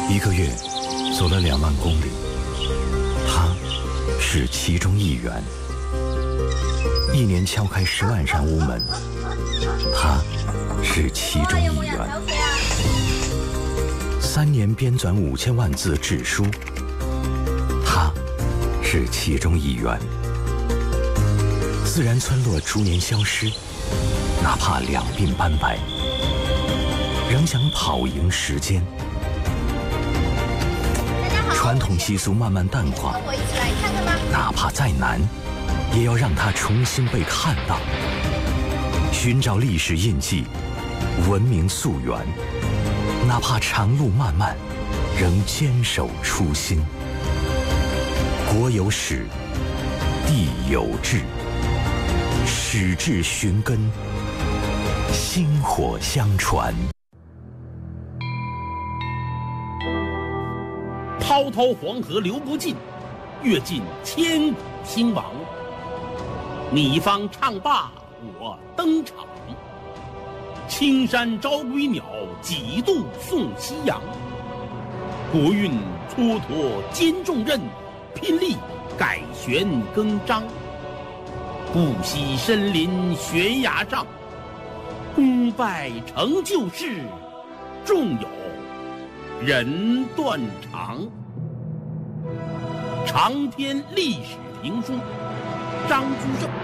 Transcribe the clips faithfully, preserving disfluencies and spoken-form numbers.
一个月走了两万公里，他是其中一员；一年敲开十万扇屋门，他是其中一员；三年编纂五千万字志书，他是其中一员；自然村落逐年消失，哪怕两鬓斑白，仍想跑赢时间。传统习俗慢慢淡化，哪怕再难，也要让它重新被看到。寻找历史印记，文明溯源，哪怕长路漫漫，仍坚守初心。国有史，地有志，史志寻根，薪火相传。 滔滔黄河流不尽，阅尽千古兴亡。你方唱罢我登场，青山招归鸟，几度送夕阳。国运蹉跎兼重任，拼力改弦更张。不惜身临悬崖上，功败成就事，纵有人断肠。长篇历史评书，张居正。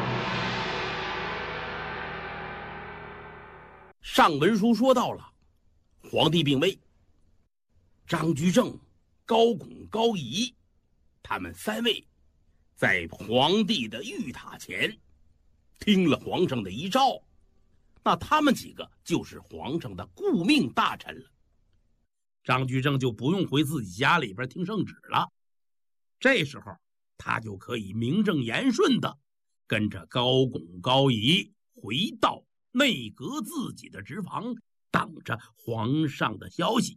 上文书说到了，皇帝病危，张居正、高拱、高仪，他们三位在皇帝的御塔前听了皇上的遗诏，那他们几个就是皇上的顾命大臣了。张居正就不用回自己家里边听圣旨了，这时候他就可以名正言顺的跟着高拱、高仪回到内阁自己的职房，等着皇上的消息。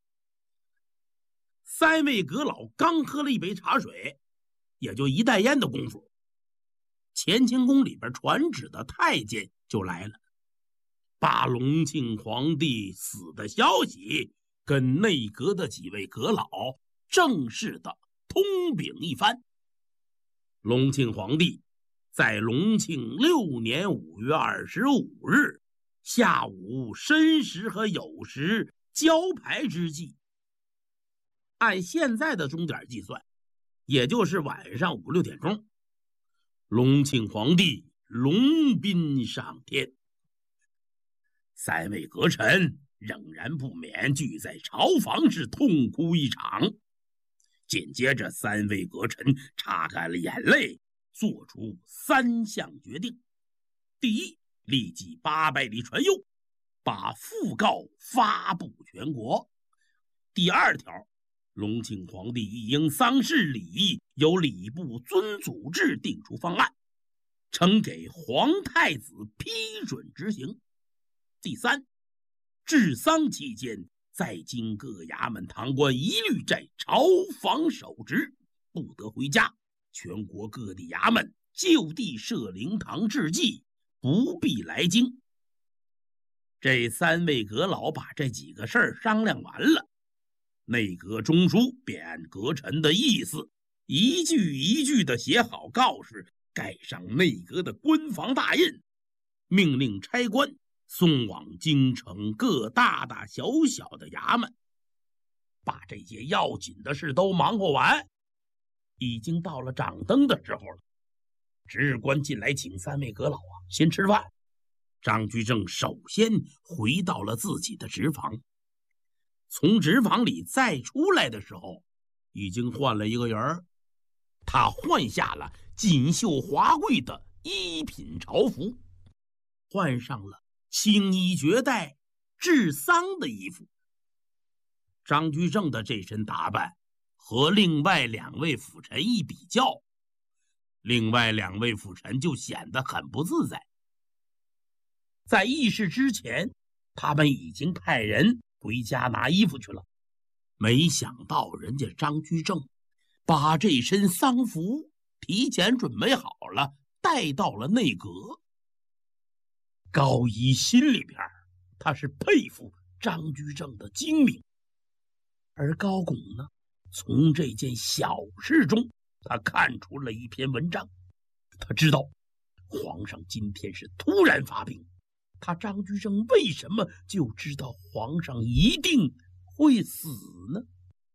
三位阁老刚喝了一杯茶水，也就一袋烟的功夫，乾清宫里边传旨的太监就来了，把隆庆皇帝死的消息跟内阁的几位阁老正式的通禀一番。隆庆皇帝在隆庆六年五月二十五日下午申时和酉时交牌之际，按现在的钟点计算，也就是晚上五六点钟，隆庆皇帝龙宾上天。三位阁臣仍然不免聚在朝房是痛哭一场。紧接着三位阁臣擦干了眼泪，做出三项决定。第一，立即八百里传右，把讣告发布全国。第二条，隆庆皇帝一应丧事礼仪由礼部遵祖制定出方案，呈给皇太子批准执行。第三，治丧期间，在京各衙门堂官一律在朝房守职，不得回家。全国各地衙门就地设灵堂致祭，不必来京。这三位阁老把这几个事儿商量完了，内阁中书便按阁臣的意思，一句一句的写好告示，盖上内阁的官房大印，命令差官送往京城各大大小小的衙门，把这些要紧的事都忙活完。已经到了掌灯的时候了，值日官进来请三位阁老啊先吃饭。张居正首先回到了自己的职房，从职房里再出来的时候，已经换了一个人。他换下了锦绣华贵的一品朝服，换上了青衣绝代治丧的衣服。张居正的这身打扮和另外两位辅臣一比较，另外两位辅臣就显得很不自在。在议事之前，他们已经派人回家拿衣服去了，没想到人家张居正把这身丧服提前准备好了，带到了内阁。高仪心里边他是佩服张居正的精明， 而高拱呢，从这件小事中，他看出了一篇文章。他知道皇上今天是突然发病，他张居正为什么就知道皇上一定会死呢？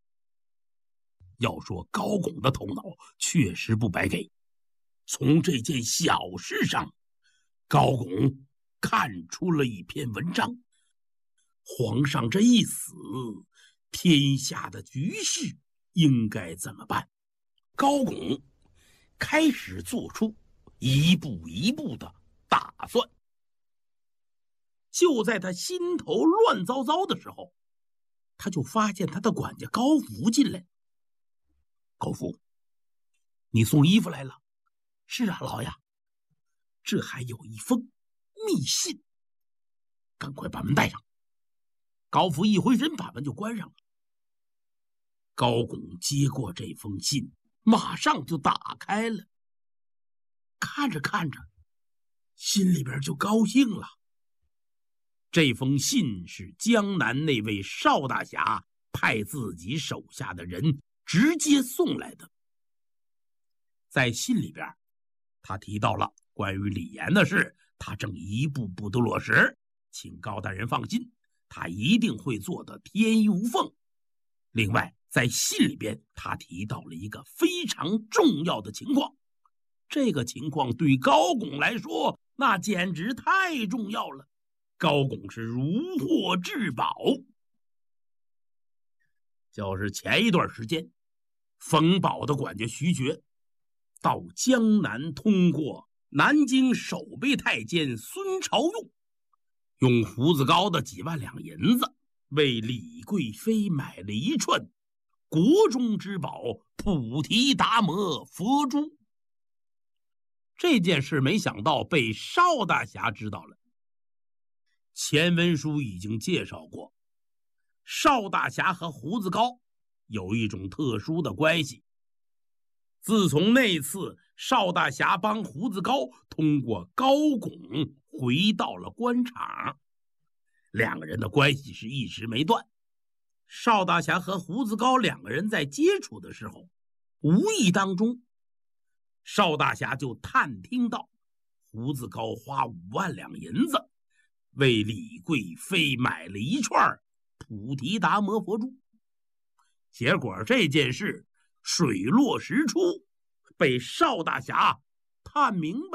要说高拱的头脑确实不白给，从这件小事上，高拱看出了一篇文章。皇上这一死，天下的局势应该怎么办？高拱开始做出一步一步的打算。就在他心头乱糟糟的时候，他就发现他的管家高福进来。高福，你送衣服来了？是啊，老爷。这还有一封密信，赶快把门带上。高福一回身，把门就关上了。高拱接过这封信，马上就打开了，看着看着，心里边就高兴了。这封信是江南那位邵大侠派自己手下的人直接送来的。在信里边，他提到了关于李严的事，他正一步步的落实，请高大人放心，他一定会做得天衣无缝。另外，在信里边，他提到了一个非常重要的情况，这个情况对高拱来说，那简直太重要了。高拱是如获至宝。就是前一段时间，冯保的管家徐觉到江南，通过南京守备太监孙朝用，用胡子高的几万两银子为李贵妃买了一串国中之宝菩提达摩佛珠。这件事没想到被邵大侠知道了。前文书已经介绍过，邵大侠和胡子高有一种特殊的关系。自从那次邵大侠帮胡子高通过高拱回到了官场，两个人的关系是一直没断。邵大侠和胡子高两个人在接触的时候，无意当中，邵大侠就探听到胡子高花五万两银子为李贵妃买了一串菩提达摩佛珠。结果这件事水落石出，被邵大侠探明白